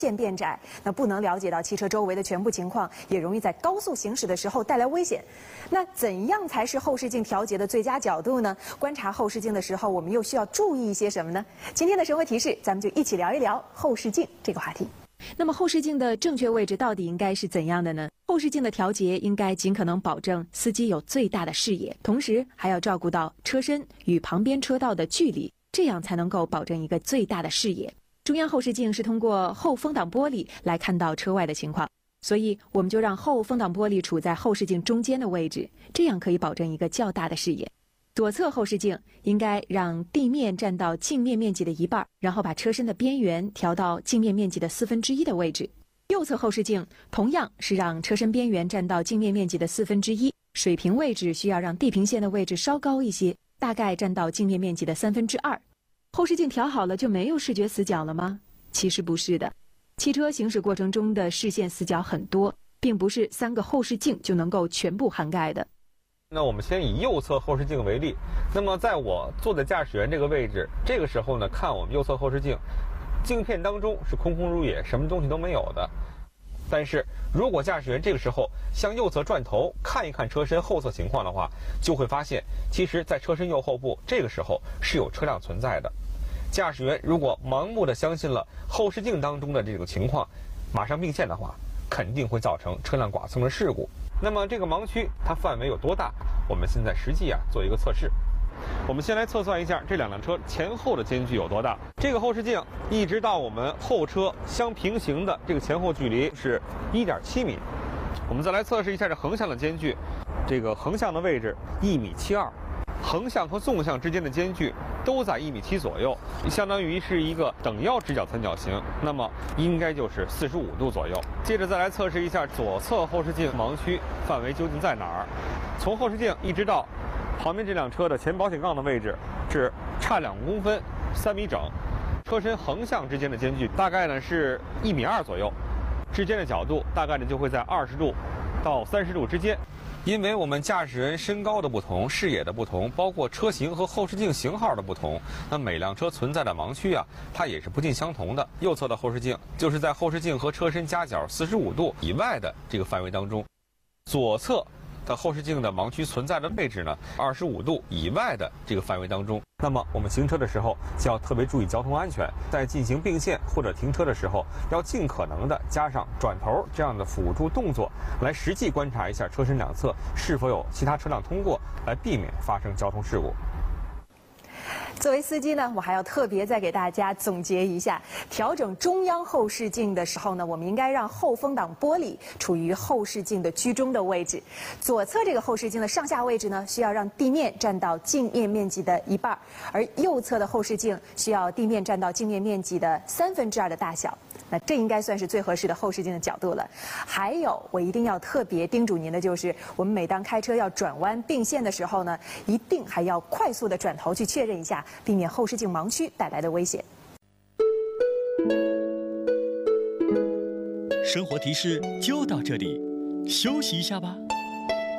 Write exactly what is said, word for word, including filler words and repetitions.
线变窄，那不能了解到汽车周围的全部情况，也容易在高速行驶的时候带来危险。那怎样才是后视镜调节的最佳角度呢？观察后视镜的时候，我们又需要注意一些什么呢？今天的生活提示，咱们就一起聊一聊后视镜这个话题。那么后视镜的正确位置到底应该是怎样的呢？后视镜的调节应该尽可能保证司机有最大的视野，同时还要照顾到车身与旁边车道的距离，这样才能够保证一个最大的视野。中央后视镜是通过后风挡玻璃来看到车外的情况，所以我们就让后风挡玻璃处在后视镜中间的位置，这样可以保证一个较大的视野。左侧后视镜应该让地面占到镜面面积的一半，然后把车身的边缘调到镜面面积的四分之一的位置。右侧后视镜同样是让车身边缘占到镜面面积的四分之一，水平位置需要让地平线的位置稍高一些，大概占到镜面面积的三分之二。后视镜调好了就没有视觉死角了吗？其实不是的，汽车行驶过程中的视线死角很多，并不是三个后视镜就能够全部涵盖的。 那我们先以右侧后视镜为例，那么在我坐在驾驶员这个位置，这个时候呢，看我们右侧后视镜，镜片当中是空空如也，什么东西都没有的。但是如果驾驶员这个时候向右侧转头看一看车身后侧情况的话，就会发现其实在车身右后部这个时候是有车辆存在的。驾驶员如果盲目的相信了后视镜当中的这种情况，马上并线的话，肯定会造成车辆剐蹭的事故。那么这个盲区它范围有多大？我们现在实际啊做一个测试。我们先来测算一下这两辆车前后的间距有多大。这个后视镜一直到我们后车相平行的这个前后距离是 一点七米。我们再来测试一下这横向的间距，这个横向的位置一米七二，横向和纵向之间的间距都在一米七左右，相当于是一个等腰直角三角形，那么应该就是四十五度左右。接着再来测试一下左侧后视镜盲区范围究竟在哪儿。从后视镜一直到旁边这辆车的前保险杠的位置是差两公分，三米整。车身横向之间的间距大概呢是一米二左右，之间的角度大概呢就会在二十度到三十度之间。因为我们驾驶人身高的不同、视野的不同，包括车型和后视镜型号的不同，那每辆车存在的盲区啊，它也是不尽相同的。右侧的后视镜就是在后视镜和车身夹角四十五度以外的这个范围当中，左侧的后视镜的盲区存在的位置呢，二十五度以外的这个范围当中。那么我们行车的时候就要特别注意交通安全，在进行并线或者停车的时候，要尽可能的加上转头这样的辅助动作，来实际观察一下车身两侧是否有其他车辆通过，来避免发生交通事故。 作为司机呢，我还要特别再给大家总结一下，调整中央后视镜的时候呢，我们应该让后风挡玻璃处于后视镜的居中的位置。左侧这个后视镜的上下位置呢，需要让地面占到镜面面积的一半，而右侧的后视镜需要地面占到镜面面积的三分之二的大小。那这应该算是最合适的后视镜的角度了。还有，我一定要特别叮嘱您的就是，我们每当开车要转弯并线的时候呢，一定还要快速的转头去确认一下，避免后视镜盲区带来的危险。 生活提示就到这里，休息一下吧。